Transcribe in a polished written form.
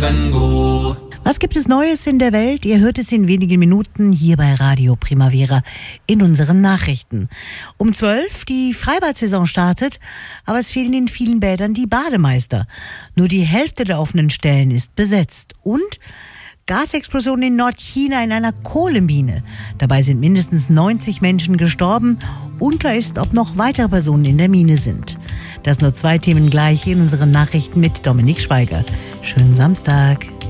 Vivango. Was gibt es Neues in der Welt? Ihr hört es in wenigen Minuten hier bei Radio Primavera in unseren Nachrichten. Um 12 die Freibad-Saison startet, aber es fehlen in vielen Bädern die Bademeister. Nur die Hälfte der offenen Stellen ist besetzt. Und Gasexplosion in Nordchina in einer Kohlemine. Dabei sind mindestens 90 Menschen gestorben. Unklar ist, ob noch weitere Personen in der Mine sind. Das nur 2 Themen gleich in unseren Nachrichten mit Dominik Schweiger. Schönen Samstag.